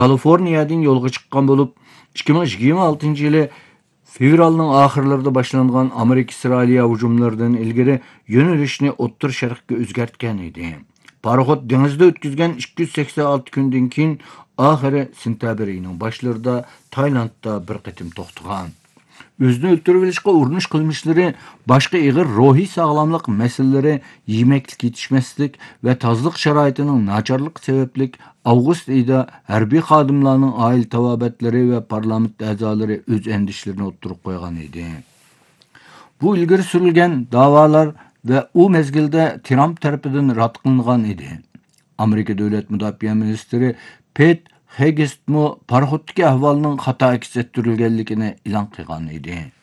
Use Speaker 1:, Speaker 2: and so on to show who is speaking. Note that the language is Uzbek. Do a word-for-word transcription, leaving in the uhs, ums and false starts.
Speaker 1: Kaliforniyadan yo'lga chiqqan bo'lib, ikki ming yigirma oltinchi yili fevralning oxirlarida boshlangan Amerika-Isroiliya hujumlaridan ilgari yo'nalishni O'ttir Sharqqa o'zgartgan edi. Paroxod dengizda o'tkazgan ikki yuz sakson olti kundan keyin oxiri sentabr oyining boshlarida Tailandda bir qitim to'xtagan. O'zini o'ltirib olishga urinish qilmishlari, boshqa ig'ir ruhiy sog'lomlik masalalari, yemeklik yetishmaslik va tozalik sharoitining nacharligi sababli avgust oyida harbiy xodimlarning oila tavobatlari va parlament a'zolari o'z andishlarini o'ttirib qo'ygan edi. Bu ilgari surilgan da'volar va u mezgilda Trump tarafidan rad qilingan edi. Amerika davlat mudofaa ministri Pete Hegsethmi paroxoddagi ahvolning xato aks ettirilganligini e'lon qilgan edi.